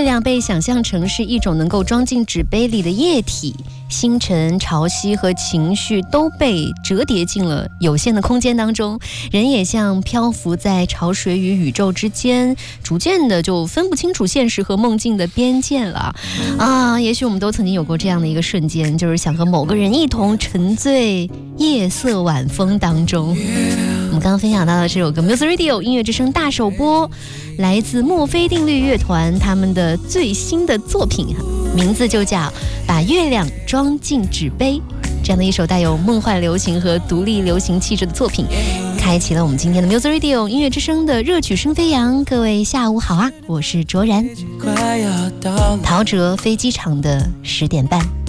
亮被想象成是一种能够装进纸杯里的液体，星辰、潮汐和情绪都被折叠进了有限的空间当中，人也像漂浮在潮水与宇宙之间，逐渐的就分不清楚现实和梦境的边界了啊！也许我们都曾经有过这样的一个瞬间，就是想和某个人一同沉醉夜色晚风当中。我们刚刚分享到的这首歌 Music Radio 音乐之声大首播，来自墨菲定律乐团他们的最新的作品，名字就叫把月亮装进纸杯，这样的一首带有梦幻流行和独立流行气质的作品，开启了我们今天的 Music Radio 音乐之声的热曲声飞扬。各位下午好啊，我是卓然，陶喆飞机场的10点半。